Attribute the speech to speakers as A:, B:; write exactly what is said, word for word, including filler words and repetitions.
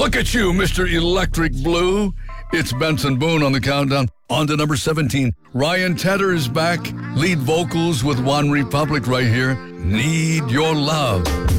A: Look at you, Mister Electric Blue. It's Benson Boone on the countdown. On to number seventeen. Ryan Tedder is back. Lead vocals with One Republic right here. Need Your Love.